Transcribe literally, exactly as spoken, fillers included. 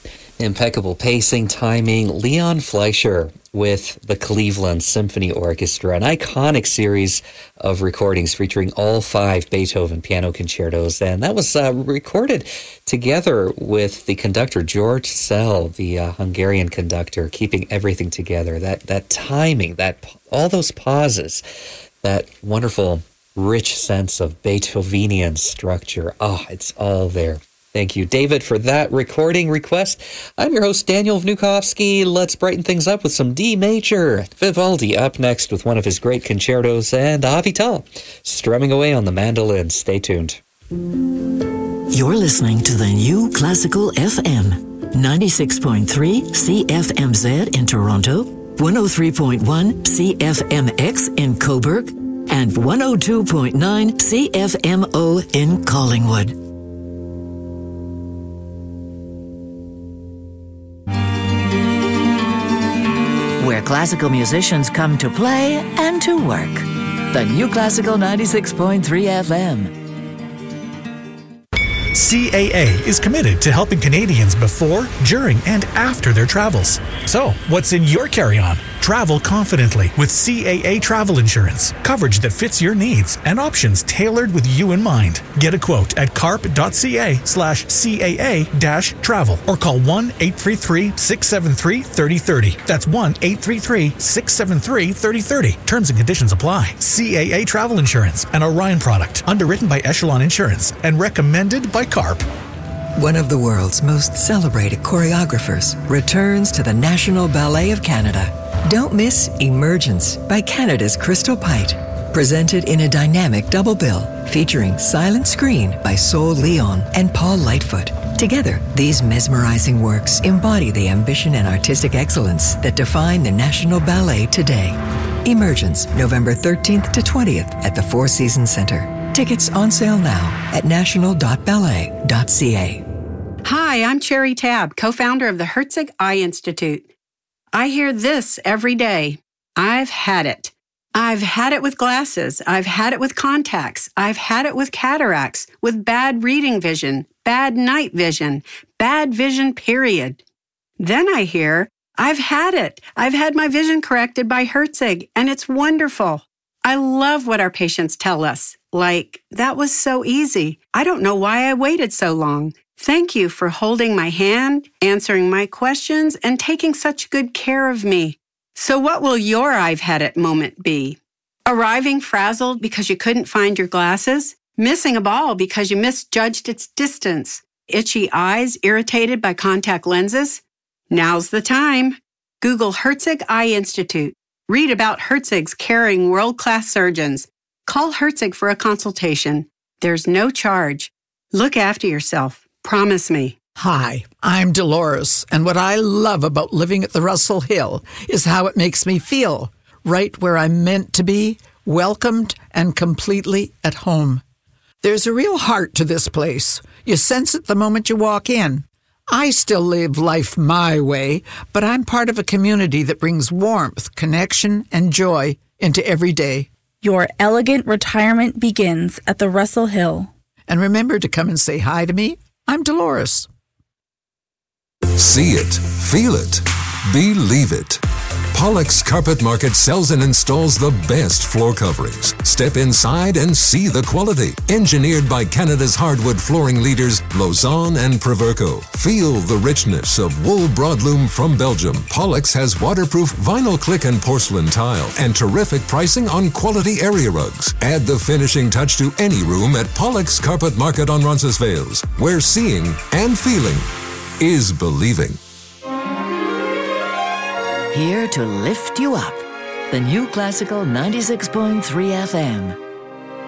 Impeccable pacing, timing. Leon Fleischer with the Cleveland Symphony Orchestra, an iconic series of recordings featuring all five Beethoven piano concertos. And that was uh, recorded together with the conductor, George Szell, the uh, Hungarian conductor, keeping everything together. That, that timing, that all those pauses, that wonderful, rich sense of Beethovenian structure. Oh, it's all there. Thank you, David, for that recording request. I'm your host, Daniel Vnukovsky. Let's brighten things up with some D major. Vivaldi up next with one of his great concertos, and Avi Tal strumming away on the mandolin. Stay tuned. You're listening to the New Classical F M, ninety-six point three C F M Z in Toronto, one oh three point one C F M X in Cobourg, and one oh two point nine C F M O in Collingwood. Where classical musicians come to play and to work. The New Classical ninety-six point three F M. C A A is committed to helping Canadians before, during, and after their travels. So, what's in your carry-on? Travel confidently with C A A travel insurance. Coverage that fits your needs and options tailored with you in mind. Get a quote at carp.ca slash CAA dash travel or call one eight three three, six seven three, three oh three oh. That's one eight three three, six seven three, three oh three oh. Terms and conditions apply. C A A Travel Insurance, an Orion product, underwritten by Echelon Insurance and recommended by CARP. One of the world's most celebrated choreographers returns to the National Ballet of Canada. Don't miss Emergence by Canada's Crystal Pite, presented in a dynamic double bill featuring Silent Screen by Sol Leon and Paul Lightfoot. Together, these mesmerizing works embody the ambition and artistic excellence that define the National Ballet today. Emergence, November thirteenth to twentieth at the Four Seasons Centre. Tickets on sale now at national dot ballet dot c a. Hi, I'm Cherry Tabb, co-founder of the Herzig Eye Institute. I hear this every day. I've had it. I've had it with glasses. I've had it with contacts. I've had it with cataracts, with bad reading vision, bad night vision, bad vision, period. Then I hear, I've had it. I've had my vision corrected by Herzig, and it's wonderful. I love what our patients tell us. Like, that was so easy. I don't know why I waited so long. Thank you for holding my hand, answering my questions, and taking such good care of me. So what will your I've had it moment be? Arriving frazzled because you couldn't find your glasses? Missing a ball because you misjudged its distance? Itchy eyes irritated by contact lenses? Now's the time. Google Herzig Eye Institute. Read about Herzig's caring world-class surgeons. Call Herzig for a consultation. There's no charge. Look after yourself. Promise me. Hi, I'm Dolores, and what I love about living at the Russell Hill is how it makes me feel, right where I'm meant to be, welcomed and completely at home. There's a real heart to this place. You sense it the moment you walk in. I still live life my way, but I'm part of a community that brings warmth, connection, and joy into every day. Your elegant retirement begins at the Russell Hill. And remember to come and say hi to me. I'm Dolores. See it, feel it, believe it. Pollock's Carpet Market sells and installs the best floor coverings. Step inside and see the quality. Engineered by Canada's hardwood flooring leaders, Lausanne and Proverco. Feel the richness of wool broadloom from Belgium. Pollock's has waterproof vinyl click and porcelain tile and terrific pricing on quality area rugs. Add the finishing touch to any room at Pollock's Carpet Market on Roncesvalles, where seeing and feeling is believing. Here to lift you up. The New Classical ninety-six point three F M.